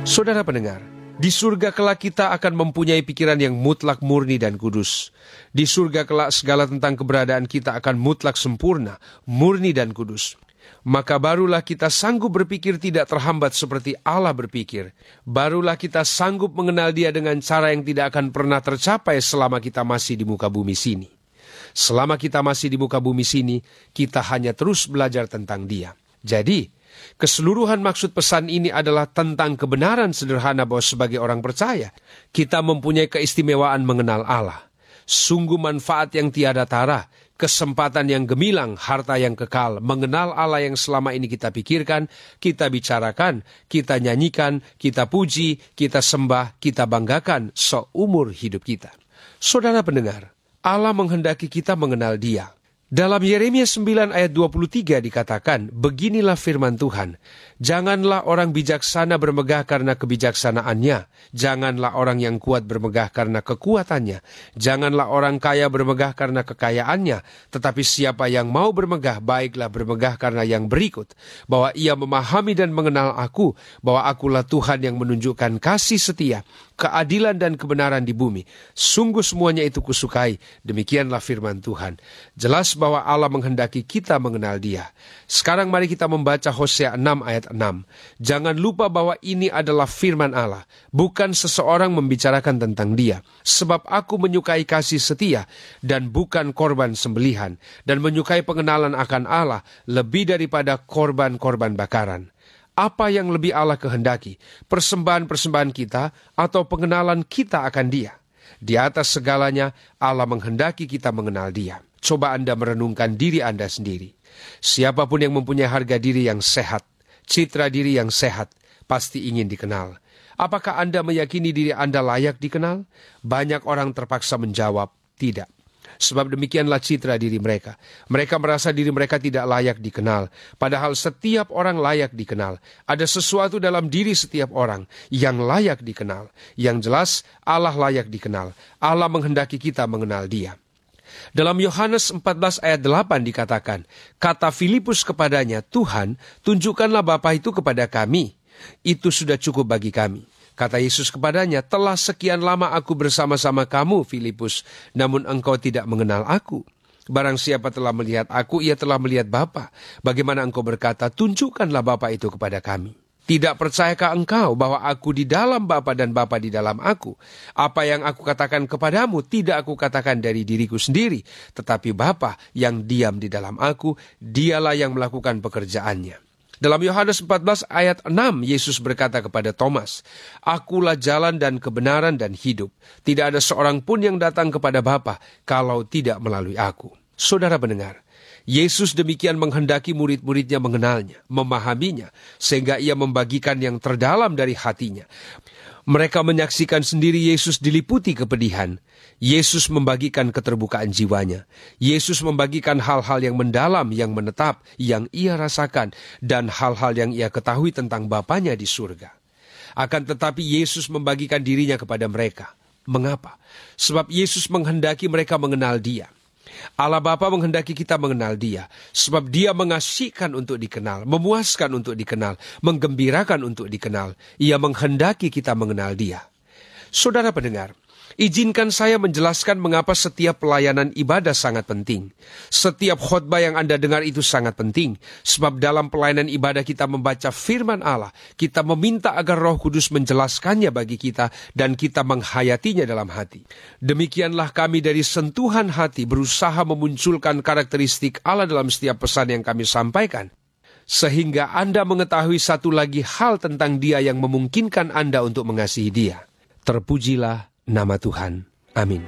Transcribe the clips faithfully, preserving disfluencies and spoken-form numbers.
Saudara pendengar, di surga kelak kita akan mempunyai pikiran yang mutlak murni dan kudus. Di surga kelak segala tentang keberadaan kita akan mutlak sempurna, murni dan kudus. Maka barulah kita sanggup berpikir tidak terhambat seperti Allah berpikir. Barulah kita sanggup mengenal Dia dengan cara yang tidak akan pernah tercapai selama kita masih di muka bumi sini. Selama kita masih di muka bumi sini, kita hanya terus belajar tentang Dia. Jadi, keseluruhan maksud pesan ini adalah tentang kebenaran sederhana bahwa sebagai orang percaya, kita mempunyai keistimewaan mengenal Allah. Sungguh manfaat yang tiada tara, kesempatan yang gemilang, harta yang kekal, mengenal Allah yang selama ini kita pikirkan, kita bicarakan, kita nyanyikan, kita puji, kita sembah, kita banggakan seumur hidup kita. Saudara pendengar, Allah menghendaki kita mengenal Dia. Dalam Yeremia sembilan ayat dua puluh tiga dikatakan, beginilah firman Tuhan, janganlah orang bijaksana bermegah karena kebijaksanaannya, janganlah orang yang kuat bermegah karena kekuatannya, janganlah orang kaya bermegah karena kekayaannya, tetapi siapa yang mau bermegah, baiklah bermegah karena yang berikut, bahwa ia memahami dan mengenal aku, bahwa akulah Tuhan yang menunjukkan kasih setia, keadilan dan kebenaran di bumi. Sungguh semuanya itu kusukai, demikianlah firman Tuhan. Jelas bahwa Allah menghendaki kita mengenal Dia. Sekarang mari kita membaca Hosea enam ayat enam. Jangan lupa bahwa ini adalah firman Allah, bukan seseorang membicarakan tentang Dia. Sebab aku menyukai kasih setia dan bukan korban sembelihan, dan menyukai pengenalan akan Allah lebih daripada korban-korban bakaran. Apa yang lebih Allah kehendaki, persembahan-persembahan kita atau pengenalan kita akan Dia? Di atas segalanya, Allah menghendaki kita mengenal Dia. Coba Anda merenungkan diri Anda sendiri. Siapapun yang mempunyai harga diri yang sehat, citra diri yang sehat, pasti ingin dikenal. Apakah Anda meyakini diri Anda layak dikenal? Banyak orang terpaksa menjawab, tidak. Sebab demikianlah citra diri mereka. Mereka merasa diri mereka tidak layak dikenal. Padahal setiap orang layak dikenal. Ada sesuatu dalam diri setiap orang yang layak dikenal. Yang jelas, Allah layak dikenal. Allah menghendaki kita mengenal Dia. Dalam Yohanes empat belas ayat delapan dikatakan, kata Filipus kepadanya, Tuhan, tunjukkanlah Bapa itu kepada kami. Itu sudah cukup bagi kami. Kata Yesus kepadanya, telah sekian lama aku bersama-sama kamu, Filipus, namun engkau tidak mengenal aku. Barang siapa telah melihat aku, ia telah melihat Bapa. Bagaimana engkau berkata, tunjukkanlah Bapa itu kepada kami. Tidak percayakah engkau bahwa aku di dalam Bapa dan Bapa di dalam aku? Apa yang aku katakan kepadamu, tidak aku katakan dari diriku sendiri, tetapi Bapa yang diam di dalam aku, dialah yang melakukan pekerjaannya. Dalam Yohanes empat belas ayat enam, Yesus berkata kepada Thomas, akulah jalan dan kebenaran dan hidup. Tidak ada seorang pun yang datang kepada Bapa kalau tidak melalui aku. Saudara pendengar, Yesus demikian menghendaki murid-muridnya mengenalnya, memahaminya, sehingga ia membagikan yang terdalam dari hatinya. Mereka menyaksikan sendiri Yesus diliputi kepedihan. Yesus membagikan keterbukaan jiwanya. Yesus membagikan hal-hal yang mendalam, yang menetap, yang ia rasakan, dan hal-hal yang ia ketahui tentang Bapanya di surga. Akan tetapi Yesus membagikan dirinya kepada mereka. Mengapa? Sebab Yesus menghendaki mereka mengenal Dia. Allah Bapa menghendaki kita mengenal Dia, sebab Dia mengasihkan untuk dikenal, memuaskan untuk dikenal, menggembirakan untuk dikenal. Ia menghendaki kita mengenal Dia. Saudara pendengar, izinkan saya menjelaskan mengapa setiap pelayanan ibadah sangat penting. Setiap khotbah yang Anda dengar itu sangat penting, sebab dalam pelayanan ibadah kita membaca firman Allah, kita meminta agar Roh Kudus menjelaskannya bagi kita, dan kita menghayatinya dalam hati. Demikianlah kami dari sentuhan hati berusaha memunculkan karakteristik Allah dalam setiap pesan yang kami sampaikan, sehingga Anda mengetahui satu lagi hal tentang Dia yang memungkinkan Anda untuk mengasihi Dia. Terpujilah nama Tuhan. Amin.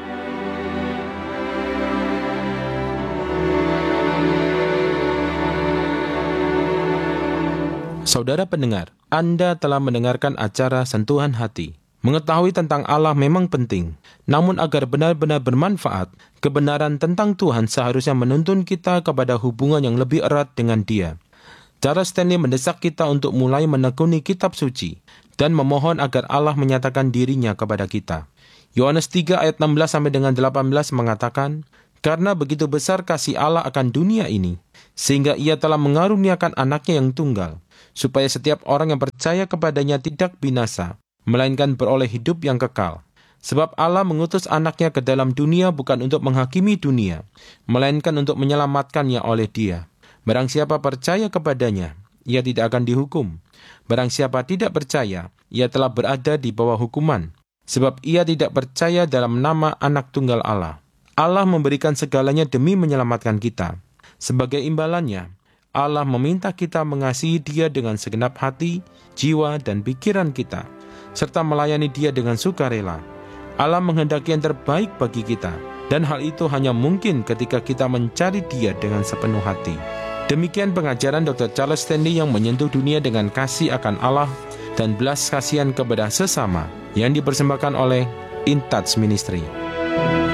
Saudara pendengar, Anda telah mendengarkan acara Sentuhan Hati. Mengetahui tentang Allah memang penting, namun agar benar-benar bermanfaat, kebenaran tentang Tuhan seharusnya menuntun kita kepada hubungan yang lebih erat dengan Dia. Charles Stanley mendesak kita untuk mulai menekuni kitab suci dan memohon agar Allah menyatakan dirinya kepada kita. Yohanes tiga ayat enam belas sampai dengan delapan belas mengatakan, karena begitu besar kasih Allah akan dunia ini, sehingga Ia telah mengaruniakan anaknya yang tunggal, supaya setiap orang yang percaya kepadanya tidak binasa, melainkan beroleh hidup yang kekal. Sebab Allah mengutus anaknya ke dalam dunia bukan untuk menghakimi dunia, melainkan untuk menyelamatkannya oleh Dia. Barang siapa percaya kepadanya, ia tidak akan dihukum. Barang siapa tidak percaya, ia telah berada di bawah hukuman, sebab ia tidak percaya dalam nama Anak Tunggal Allah. Allah memberikan segalanya demi menyelamatkan kita. Sebagai imbalannya, Allah meminta kita mengasihi Dia dengan segenap hati, jiwa, dan pikiran kita, serta melayani Dia dengan sukarela. Allah menghendaki yang terbaik bagi kita, dan hal itu hanya mungkin ketika kita mencari Dia dengan sepenuh hati. Demikian pengajaran doktor Charles Stanley yang menyentuh dunia dengan kasih akan Allah dan belas kasihan kepada sesama, yang dipersembahkan oleh In Touch Ministry.